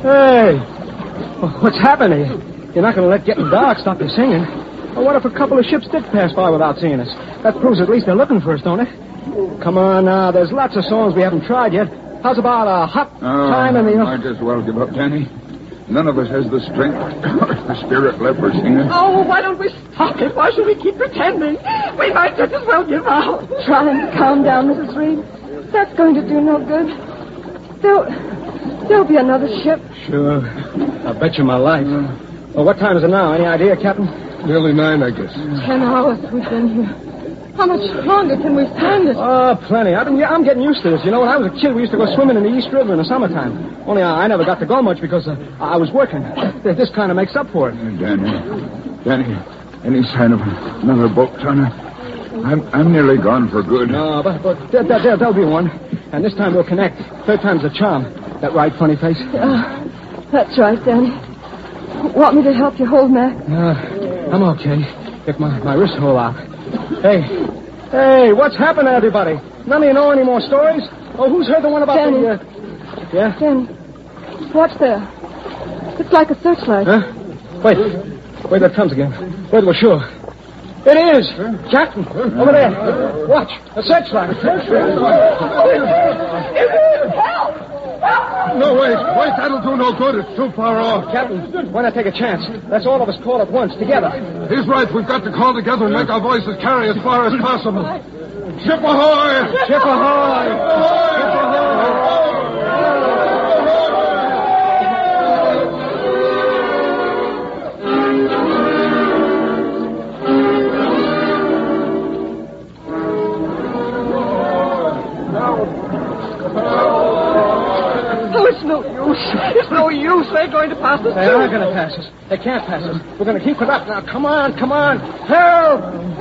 Hey, what's happening? You're not going to let getting dark stop you singing. Well, what if a couple of ships did pass by without seeing us? That proves at least they're looking for us, don't it? Come on now, there's lots of songs we haven't tried yet. How's about a hot time in the... Might as well give up, Danny. None of us has the strength or the spirit left for singing. Oh, why don't we stop it? Why should we keep pretending? We might just as well give up. Try and calm down, Mrs. Reed. That's going to do no good. There'll be another ship. Sure. I'll bet you my life. Well, what time is it now? Any idea, Captain? Nearly 9, I guess. 10 hours we've been here. How much longer can we stand it? Oh, plenty. I'm getting used to this. You know, when I was a kid, we used to go swimming in the East River in the summertime. Only I never got to go much because I was working. This kind of makes up for it. Danny, any sign of another boat, son? I'm nearly gone for good. No, but there'll be one. And this time we'll connect. Third time's the charm. That right, funny face? That's right, Danny. Want me to help you hold Mac? I'm okay. Get my wrist hole out. Hey, what's happened to everybody? None of you know any more stories? Oh, who's heard the one about Danny. Yeah? Danny, watch there. It's like a searchlight. Huh? Wait, there it comes again. Wait, we're sure. It is! Captain, over there. Watch, a searchlight. Help! No, wait, that'll do no good. It's too far off. Captain, why not take a chance? Let's all of us call at once, together. He's right. We've got to call together and make our voices carry as far as possible. Ship ahoy! Ship ahoy! Ship ahoy! It's no use. They're going to pass us. They're not going to pass us. They can't pass us. We're going to keep it up. Now, come on. Help!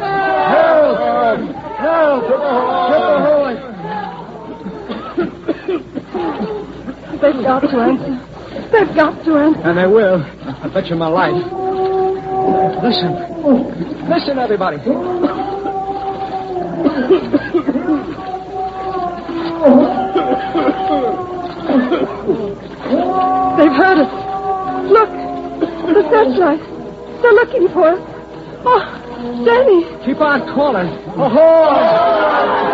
They've got to answer. They've got to answer. And they will. I bet you my life. Listen, everybody. They've heard us. Look, the searchlight. They're looking for us. Oh, Danny. Keep on calling. Ahoy!